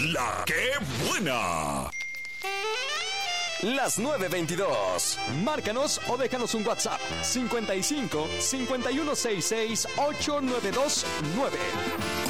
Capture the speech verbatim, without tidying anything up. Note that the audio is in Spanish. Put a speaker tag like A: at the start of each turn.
A: La que buena.
B: Las nueve veintidós. Márcanos o déjanos un WhatsApp. cincuenta y cinco, cincuenta y uno sesenta y seis, ochenta y nueve veintinueve.